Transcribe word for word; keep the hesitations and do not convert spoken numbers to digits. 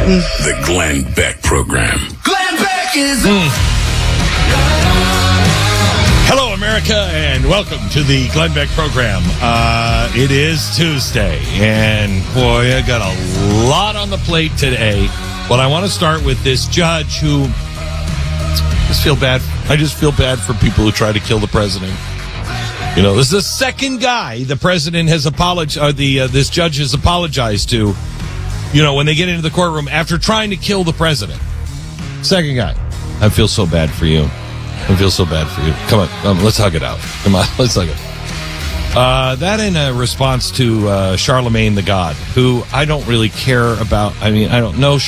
The Glenn Beck Program. Glenn Beck is Mm. Hello, America, and welcome to the Glenn Beck Program. Uh, it is Tuesday, and boy, I got a lot on the plate today. But I want to start with this judge who I just feel bad. I just feel bad for people who try to kill the president. You know, this is the second guy the president has apologized, or the uh, this judge has apologized to. You know, when they get into the courtroom after trying to kill the president. Second guy. I feel so bad for you. I feel so bad for you. Come on, um, let's hug it out. Come on, let's hug it. Uh, that in a response to uh, Charlemagne the God, who I don't really care about. I mean, I don't know